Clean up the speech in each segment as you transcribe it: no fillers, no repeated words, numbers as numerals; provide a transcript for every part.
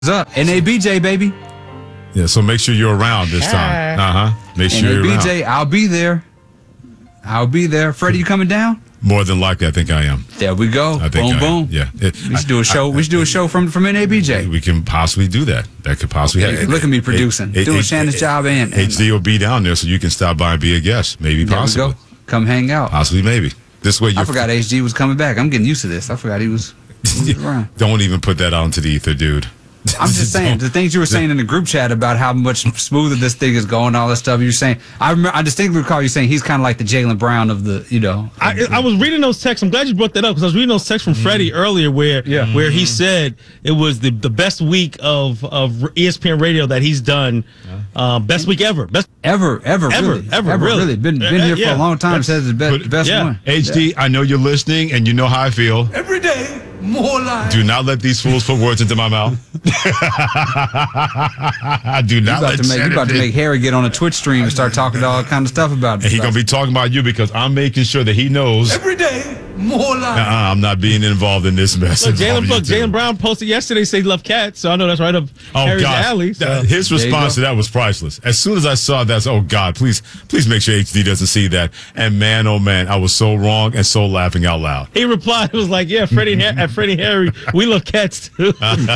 up. NABJ, baby. Yeah, so make sure you're around this time. Make sure you're around. NABJ, I'll be there. I'll be there. Freddie, you coming down? More than likely, I think I am. There we go. I think boom. Yeah. We should do a show. We should do a show from NABJ. We can possibly do that. That could possibly happen. Look at me producing. Doing Shannon's job and HD will be down there so you can stop by and be a guest. Maybe possibly. There we go. Come hang out. Possibly, maybe. This way I forgot HD was coming back. I'm getting used to this. I forgot he was around. Don't even put that out into the ether, dude. I'm just saying, the things you were saying in the group chat about how much smoother this thing is going, all that stuff you're saying. I distinctly recall you saying he's kind of like the Jaylen Brown of the, I was reading those texts. I'm glad you brought that up because I was reading those texts from Freddie earlier where he said it was the best week of ESPN radio that he's done. Best week ever. Ever, really. Been here for a long time. Says the best one. HD, I know you're listening and you know how I feel. Every day, more life. Do not let these fools put words into my mouth. Do not let you about to make Harry get on a Twitch stream and start talking all kind of stuff about it. And he's going to be talking about you because I'm making sure that he knows. Every day, more life. I'm not being involved in this mess. Jaylen Brown posted yesterday say he loved cats, so I know that's right up Harry's alley. So. His response to that was priceless. As soon as I saw that, I said, oh, God, please make sure HD doesn't see that. And man, oh, man, I was so wrong and so laughing out loud. He replied, it was like, yeah, Freddie Harry, we love cats, too.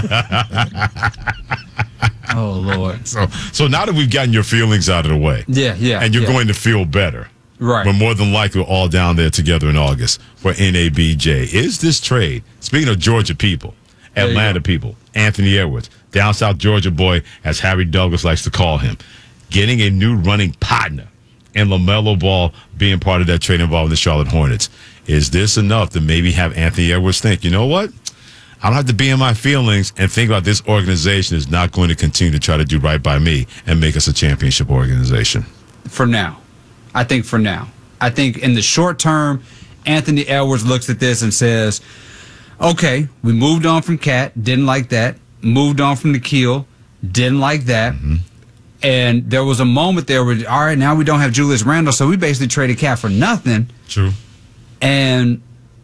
Oh, Lord. So now that we've gotten your feelings out of the way. Yeah. And you're going to feel better. Right. We're more than likely all down there together in August for NABJ. Is this trade, speaking of Georgia people, Atlanta people, Anthony Edwards, down South Georgia boy, as Harry Douglas likes to call him, getting a new running partner and LaMelo Ball being part of that trade involving the Charlotte Hornets. Is this enough to maybe have Anthony Edwards think, you know what? I don't have to be in my feelings and think about this organization is not going to continue to try to do right by me and make us a championship organization. For now. I think in the short term, Anthony Edwards looks at this and says, okay, we moved on from Cat, didn't like that. Moved on from Nikhil, didn't like that. Mm-hmm. And there was a moment there where, all right, now we don't have Julius Randle, so we basically traded Cat for nothing. True. And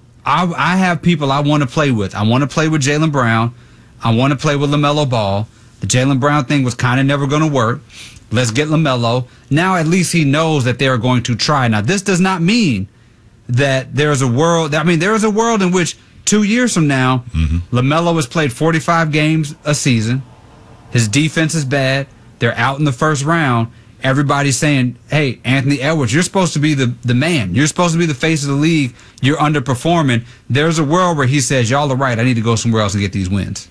I have people I want to play with. I want to play with Jaylen Brown. I want to play with LaMelo Ball. The Jaylen Brown thing was kind of never going to work. Let's get LaMelo. Now at least he knows that they're going to try. Now, this does not mean that there's a world. I mean, there is a world in which 2 years from now, LaMelo has played 45 games a season. His defense is bad. They're out in the first round. Everybody's saying, hey, Anthony Edwards, you're supposed to be the man. You're supposed to be the face of the league. You're underperforming. There's a world where he says, y'all are right. I need to go somewhere else and get these wins.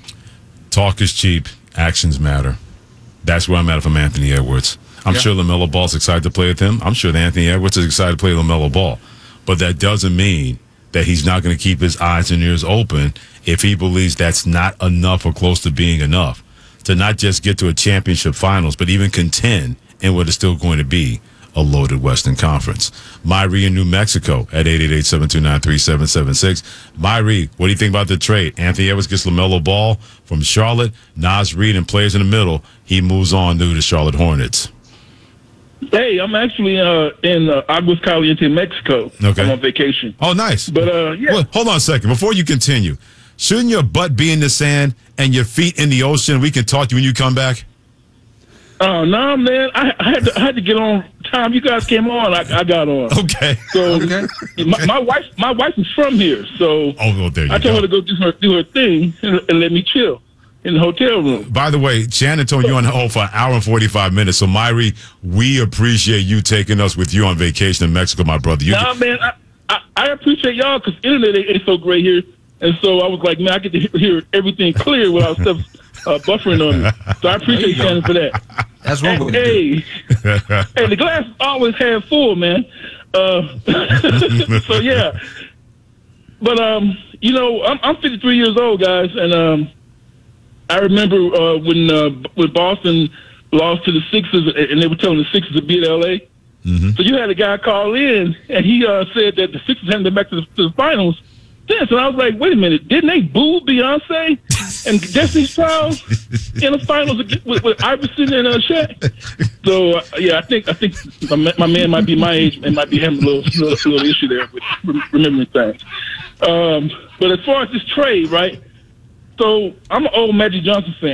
Talk is cheap. Actions matter. That's where I'm at from Anthony Edwards. I'm sure LaMelo Ball's excited to play with him. I'm sure that Anthony Edwards is excited to play LaMelo Ball. But that doesn't mean that he's not going to keep his eyes and ears open if he believes that's not enough or close to being enough to not just get to a championship finals, but even contend in what is still going to be a loaded Western Conference. Myrie in New Mexico at 888-729-3776. Myrie, what do you think about the trade? Anthony Edwards gets LaMelo Ball from Charlotte. Naz Reid and players in the middle. He moves on to the Charlotte Hornets. Hey, I'm actually in Aguas Calientes, Mexico. Okay. I'm on vacation. Oh, nice. But, yeah. Well, hold on a second. Before you continue, shouldn't your butt be in the sand and your feet in the ocean? We can talk to you when you come back. No, man. I had to get on time. You guys came on. I got on. Okay. So my wife is from here. So there you go. I told her to go do her thing and let me chill in the hotel room. By the way, Shannon told you on hold for an hour and 45 minutes. So, Myrie, we appreciate you taking us with you on vacation in Mexico, my brother. Man, I appreciate y'all because internet ain't so great here. And so I was like, man, I get to hear everything clear without stuff buffering on me. So I appreciate Shannon for that. That's what we do. Hey, the glass is always half full, man. So, yeah. But, I'm 53 years old, guys, and I remember when Boston lost to the Sixers, and they were telling the Sixers to beat L.A. Mm-hmm. So you had a guy call in, and he said that the Sixers hadn't been back to the finals since. And I was like, wait a minute, didn't they boo Beyonce and Destiny's Child in the finals with Iverson and Shaq? So I think my man might be my age and might be having a little issue there with remembering things. But as far as this trade, right? So I'm an old Magic Johnson fan.